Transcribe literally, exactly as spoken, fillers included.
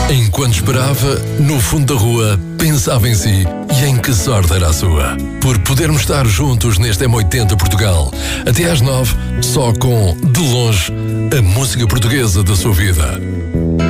Enquanto esperava, no fundo da rua, pensava em si e em que sorte era a sua. Por podermos estar juntos neste M oitenta Portugal, até às nove, só com, de longe, a música portuguesa da sua vida.